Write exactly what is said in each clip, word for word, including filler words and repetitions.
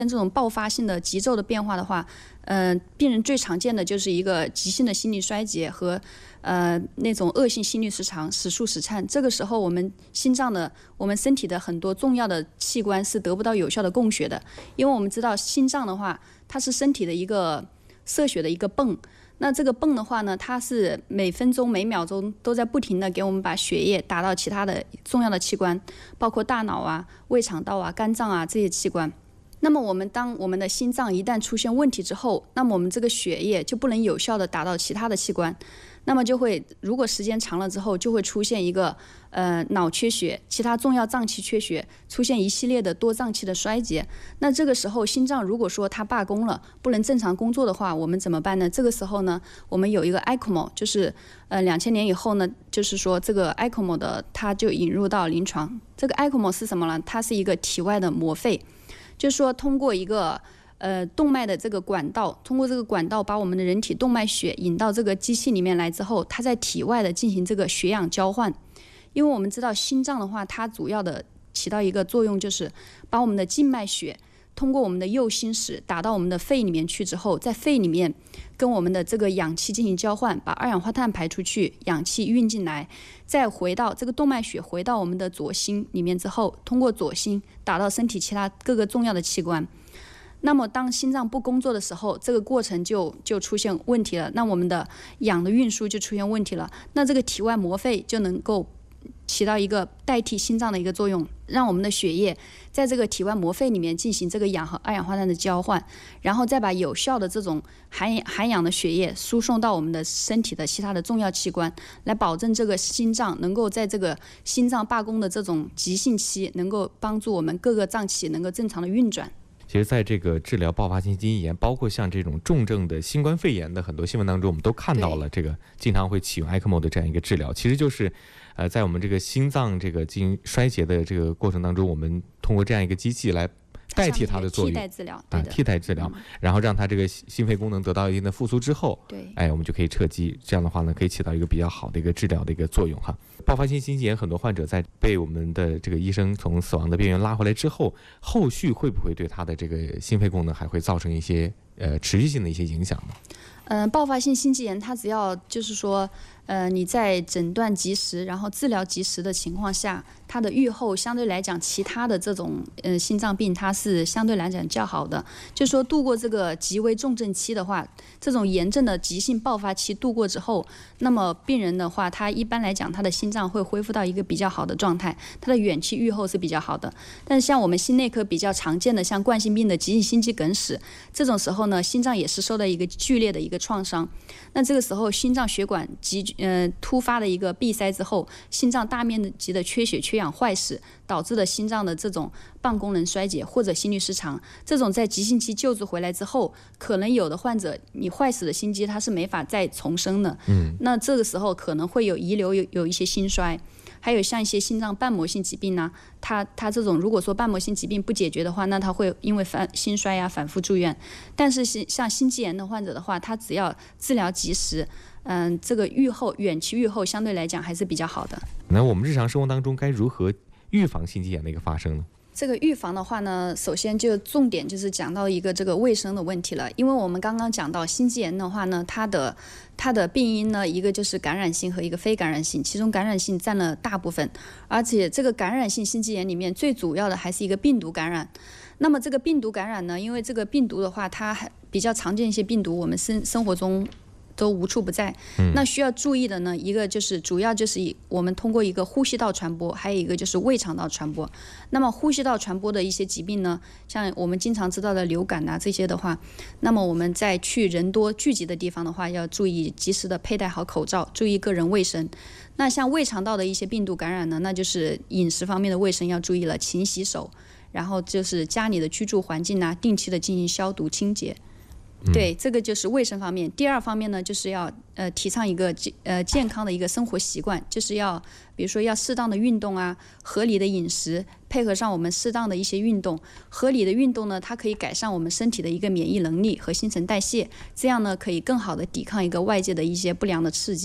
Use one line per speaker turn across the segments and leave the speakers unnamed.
这种爆发性的急骤的变化的话，呃，病人最常见的就是一个急性的心力衰竭和呃那种恶性心律失常、室速室颤。这个时候，我们心脏的、我们身体的很多重要的器官是得不到有效的供血的，因为我们知道心脏的话，它是身体的一个摄血的一个泵。那这个泵的话呢，它是每分钟、每秒钟都在不停的给我们把血液打到其他的重要的器官，包括大脑啊、胃肠道啊、肝脏啊这些器官。那么我们当我们的心脏一旦出现问题之后，那么我们这个血液就不能有效的打到其他的器官，那么就会如果时间长了之后，就会出现一个呃脑缺血，其他重要脏器缺血，出现一系列的多脏器的衰竭。那这个时候心脏如果说它罢工了，不能正常工作的话，我们怎么办呢？这个时候呢，我们有一个 E C M O， 就是呃两千年以后呢，就是说这个 E C M O 的它就引入到临床。这个 E C M O 是什么呢？它是一个体外的膜肺。就是说，通过一个呃动脉的这个管道，通过这个管道把我们的人体动脉血引到这个机器里面来之后，它在体外的进行这个血氧交换。因为我们知道心脏的话，它主要的起到一个作用，就是把我们的静脉血通过我们的右心室打到我们的肺里面去之后，在肺里面跟我们的这个氧气进行交换，把二氧化碳排出去，氧气运进来，再回到这个动脉血回到我们的左心里面之后，通过左心打到身体其他各个重要的器官。那么当心脏不工作的时候，这个过程就就出现问题了，那我们的氧的运输就出现问题了，那这个体外膜肺就能够起到一个代替心脏的一个作用，让我们的血液在这个体外膜肺里面进行这个氧和二氧化碳的交换，然后再把有效的这种含含氧的血液输送到我们的身体的其他的重要器官，来保证这个心脏能够在这个心脏罢工的这种急性期，能够帮助我们各个脏器能够正常的运转。
其实在这个治疗爆发性心肌炎，包括像这种重症的新冠肺炎的很多新闻当中，我们都看到了这个经常会启用 E C M O 的这样一个治疗，其实就是呃在我们这个心脏这个进行衰竭的这个过程当中，我们通过这样一个机器来代替它的作用，
替代治疗，
啊，替代治疗，嗯，然后让它这个心肺功能得到一定的复苏之后，
对，
哎，我们就可以撤机。这样的话呢，可以起到一个比较好的一个治疗的一个作用哈。爆发性心肌炎很多患者在被我们的这个医生从死亡的边缘拉回来之后，后续会不会对他的这个心肺功能还会造成一些呃持续性的一些影响呢？
嗯、呃，爆发性心肌炎它只要就是说，呃，你在诊断及时，然后治疗及时的情况下，它的预后相对来讲，其他的这种呃心脏病它是相对来讲较好的。就是说度过这个极为重症期的话，这种炎症的急性爆发期度过之后，那么病人的话，他一般来讲他的心脏会恢复到一个比较好的状态，他的远期预后是比较好的。但是像我们心内科比较常见的像冠心病的急性心肌梗死，这种时候呢，心脏也是受到一个剧烈的一个创伤。那这个时候心脏血管急呃突发的一个闭塞之后，心脏大面积的缺血缺氧坏死，导致的心脏的这种泵功能衰竭或者心律失常，这种在急性期救治回来之后，可能有的患者你坏死的心肌它是没法再重生的，嗯，那这个时候可能会有遗留有有一些心衰。还有像一些心脏瓣膜性疾病呢、啊，它它这种如果说瓣膜性疾病不解决的话，那它会因为反心衰呀、啊、反复住院。但是像心肌炎的患者的话，他只要治疗及时，嗯，这个预后远期预后相对来讲还是比较好的。
那我们日常生活当中该如何预防心肌炎的一个发生呢？
这个预防的话呢，首先就重点就是讲到一个这个卫生的问题了。因为我们刚刚讲到心肌炎的话呢，它的它的病因呢，一个就是感染性和一个非感染性，其中感染性占了大部分，而且这个感染性心肌炎里面最主要的还是一个病毒感染。那么这个病毒感染呢，因为这个病毒的话，它还比较常见一些病毒，我们生生活中都无处不在。那需要注意的呢，一个就是主要就是我们通过一个呼吸道传播，还有一个就是胃肠道传播。那么呼吸道传播的一些疾病呢，像我们经常知道的流感啊这些的话，那么我们在去人多聚集的地方的话，要注意及时的佩戴好口罩，注意个人卫生。那像胃肠道的一些病毒感染呢，那就是饮食方面的卫生要注意了，勤洗手，然后就是家里的居住环境啊，定期的进行消毒清洁。对，这个就是卫生方面。第二方面呢，就是要呃提倡一个呃健康的一个生活习惯，就是要比如说要适当的运动啊，合理的饮食，配合上我们适当的一些运动。合理的运动呢，它可以改善我们身体的一个免疫能力和新陈代谢，这样呢可以更好的抵抗一个外界的一些不良的刺激。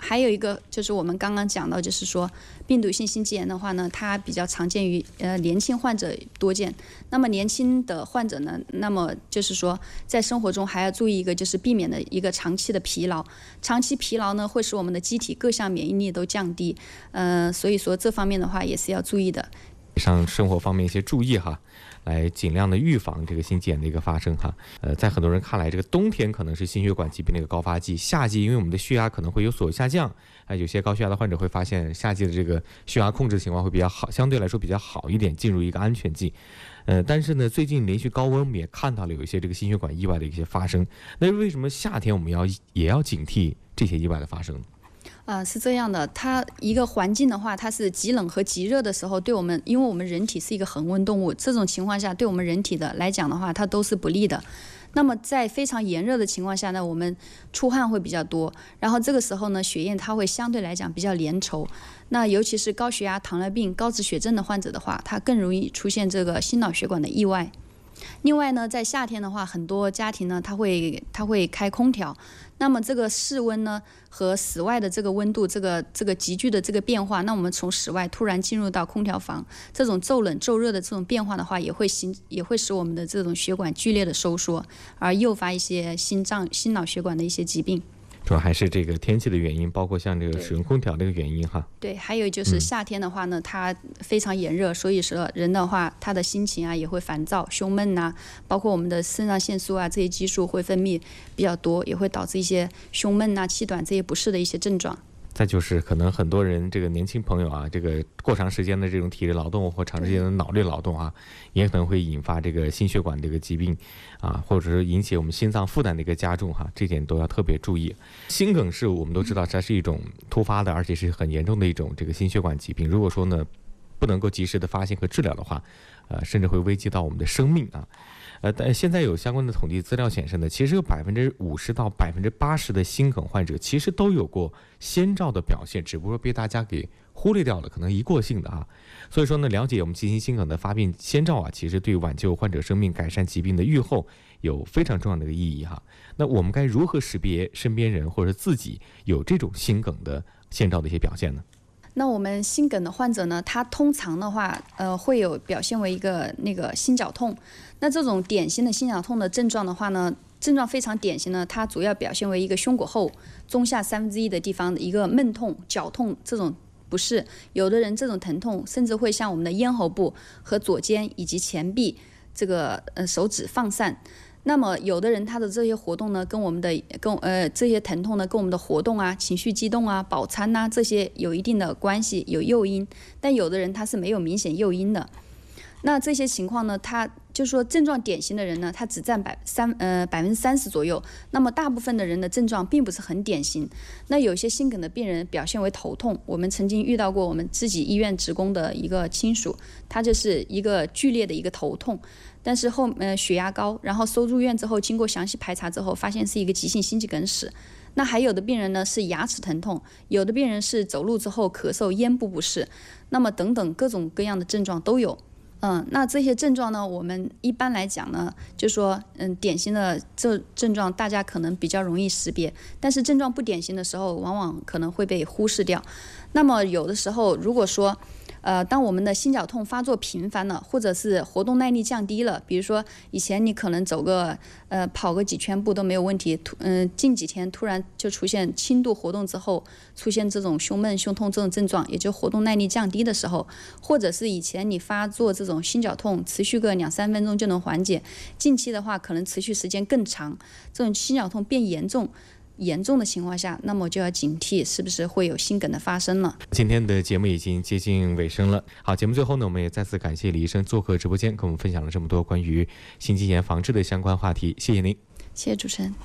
还有一个就是我们刚刚讲到，就是说病毒性心肌炎的话呢，它比较常见于呃年轻患者多见。那么年轻的患者呢，那么就是说在生活中还要注意一个，就是避免的一个长期的疲劳。长期疲劳呢，会使我们的机体各项免疫力都降低，呃，所以说这方面的话也是要注意的。
上生活方面一些注意哈，来尽量的预防这个心肌炎的一个发生哈。呃，在很多人看来，这个冬天可能是心血管疾病的一个高发季，夏季因为我们的血压可能会有所下降，啊、呃，有些高血压的患者会发现夏季的这个血压控制情况会比较好，相对来说比较好一点，进入一个安全季。呃，但是呢，最近连续高温，我们也看到了有一些这个心血管意外的一些发生。那为什么夏天我们要也要警惕这些意外的发生呢？
呃，是这样的，它一个环境的话，它是极冷和极热的时候，对我们，因为我们人体是一个恒温动物，这种情况下，对我们人体的来讲的话，它都是不利的。那么在非常炎热的情况下呢，我们出汗会比较多，然后这个时候呢，血液它会相对来讲比较粘稠。那尤其是高血压、糖尿病、高脂血症的患者的话，它更容易出现这个心脑血管的意外。另外呢，在夏天的话，很多家庭呢，它会它会开空调，那么这个室温呢和室外的这个温度，这个这个急剧的这个变化，那我们从室外突然进入到空调房，这种骤冷骤热的这种变化的话，也会形也会使我们的这种血管剧烈的收缩，而诱发一些心脏、心脑血管的一些疾病。
主要还是这个天气的原因，包括像这个使用空调这个原因哈。
对，还有就是夏天的话呢，嗯、它非常炎热，所以说人的话，他的心情啊也会烦躁、胸闷呐、啊，包括我们的肾上腺素啊这些激素会分泌比较多，也会导致一些胸闷呐、气短这些不适的一些症状。
再就是可能很多人这个年轻朋友啊，这个过长时间的这种体力劳动或长时间的脑力劳动啊，也可能会引发这个心血管这个疾病啊，或者是引起我们心脏负担的一个加重哈，这点都要特别注意。心梗是我们都知道它是一种突发的，而且是很严重的一种这个心血管疾病。如果说呢不能够及时的发现和治疗的话，呃，甚至会危及到我们的生命啊。呃，但现在有相关的统计资料显示呢，其实有百分之五十到百分之八十的心梗患者其实都有过先兆的表现，只不过被大家给忽略掉了，可能一过性的啊。所以说呢，了解我们急性心梗的发病先兆啊，其实对挽救患者生命、改善疾病的预后有非常重要的一个意义哈。那我们该如何识别身边人或者自己有这种心梗的先兆的一些表现呢？
那我们心梗的患者呢，他通常的话，呃，会有表现为一个那个心绞痛。那这种典型的心绞痛的症状的话呢，症状非常典型呢，它主要表现为一个胸骨后中下三分之一的地方的一个闷痛、绞痛这种不适。有的人这种疼痛甚至会向我们的咽喉部和左肩以及前臂这个呃手指放散。那么有的人他的这些活动呢，跟我们的跟呃这些疼痛呢，跟我们的活动啊、情绪激动啊、饱餐呐、啊、这些有一定的关系，有诱因。但有的人他是没有明显诱因的。那这些情况呢，他就说症状典型的人呢，他只占百三呃百分之三十左右。那么大部分的人的症状并不是很典型。那有些心梗的病人表现为头痛，我们曾经遇到过我们自己医院职工的一个亲属，他就是一个剧烈的一个头痛。但是后呃血压高，然后收入院之后，经过详细排查之后，发现是一个急性心肌梗死。那还有的病人呢是牙齿疼痛，有的病人是走路之后咳嗽、咽部不适，那么等等各种各样的症状都有。嗯，那这些症状呢，我们一般来讲呢，就说嗯典型的这症状大家可能比较容易识别，但是症状不典型的时候，往往可能会被忽视掉。那么有的时候，如果说呃，当我们的心绞痛发作频繁了，或者是活动耐力降低了，比如说以前你可能走个呃跑个几圈步都没有问题，突嗯、呃、近几天突然就出现轻度活动之后出现这种胸闷、胸痛这种症状，也就活动耐力降低的时候，或者是以前你发作这种心绞痛持续个两三分钟就能缓解，近期的话可能持续时间更长，这种心绞痛变严重。严重的情况下，那么就要警惕是不是会有心梗的发生了。
今天的节目已经接近尾声了，好，节目最后呢，我们也再次感谢李医生做客直播间，跟我们分享了这么多关于心肌炎防治的相关话题，谢谢您。
谢谢主持人。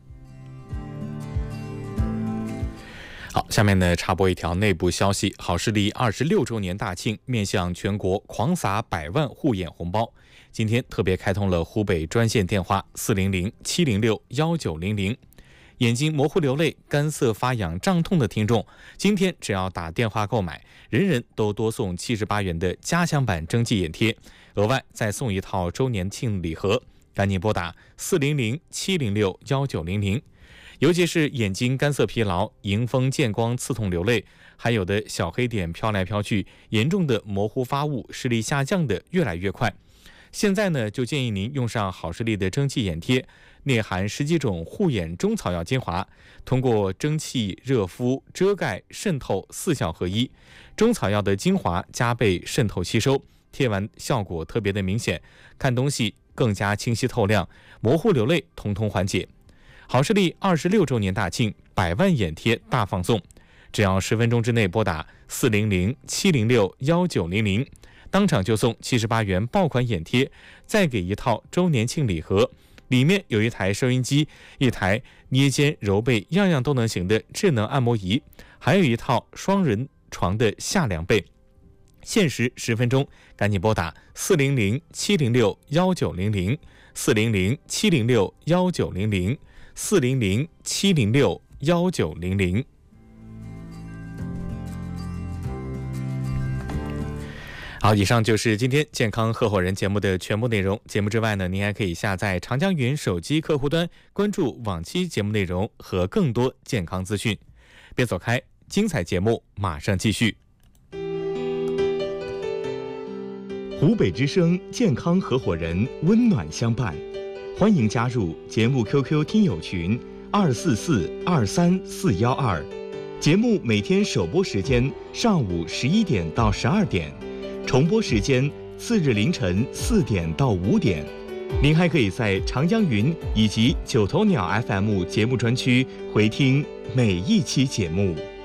好，下面呢插播一条内部消息，好视力二十六周年大庆面向全国狂撒百万护眼红包，今天特别开通了湖北专线电话四零零七零六幺九零零。眼睛模糊流泪、干涩发痒、胀痛的听众，今天只要打电话购买，人人都多送七十八元的加强版蒸汽眼贴，额外再送一套周年庆礼盒，赶紧拨打四零零七零六幺九零零。 尤其是眼睛干涩疲劳、迎风见光刺痛流泪，还有的小黑点飘来飘去，严重的模糊发物，视力下降的越来越快。现在呢，就建议您用上好视力的蒸汽眼贴，内含十几种护眼中草药精华，通过蒸汽、热敷、遮盖、渗透四效合一，中草药的精华加倍渗透吸收，贴完效果特别的明显，看东西更加清晰透亮，模糊流泪统统缓解。好视力二十六周年大庆，百万眼贴大放送，只要十分钟之内拨打四零零七零六幺九零零，当场就送七十八元爆款眼贴，再给一套周年庆礼盒，里面有一台收音机，一台捏肩揉背样样都能行的智能按摩仪，还有一套双人床的下凉被。限时十分钟，赶紧拨打四零零七零六幺九零零，四零零七零六幺九零零，四零零七零六幺九零零。好，以上就是今天健康合伙人节目的全部内容。节目之外呢，您还可以下载长江云手机客户端，关注往期节目内容和更多健康资讯。别走开，精彩节目马上继续。
湖北之声健康合伙人，温暖相伴，欢迎加入节目 Q Q 听友群二四四二三四幺二。节目每天首播时间上午十一点到十二点。重播时间次日凌晨四点到五点，您还可以在长江云以及九头鸟 F M 节目专区回听每一期节目。